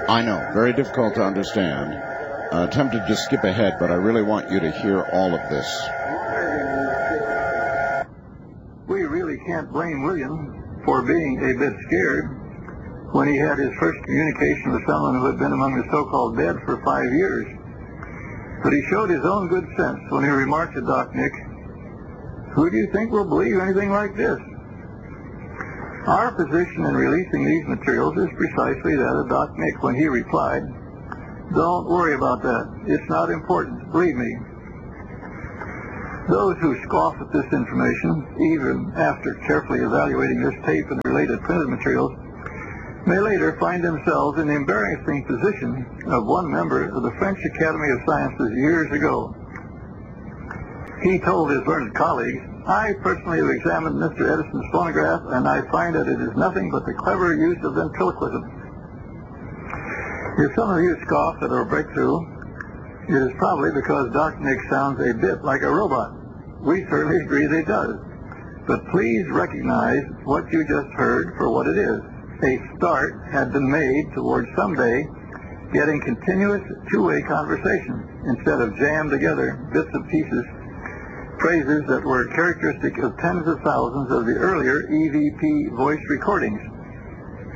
I know, very difficult to understand. Tempted to skip ahead, but I really want you to hear all of this. We really can't blame William for being a bit scared when he had his first communication with someone who had been among the so-called dead for 5 years. But he showed his own good sense when he remarked to Doc Nick, "Who do you think will believe anything like this?" Our position in releasing these materials is precisely that of Doc Nick when he replied, "Don't worry about that. It's not important. Believe me." Those who scoff at this information, even after carefully evaluating this tape and related printed materials, may later find themselves in the embarrassing position of one member of the French Academy of Sciences years ago. He told his learned colleagues, "I personally have examined Mr. Edison's phonograph, and I find that it is nothing but the clever use of ventriloquism." If some of you scoff at our breakthrough, it is probably because Doc Nick sounds a bit like a robot. We certainly agree that he does. But please recognize what you just heard for what it is. A start had been made towards someday getting continuous two-way conversation instead of jammed together bits and pieces, phrases that were characteristic of tens of thousands of the earlier EVP voice recordings.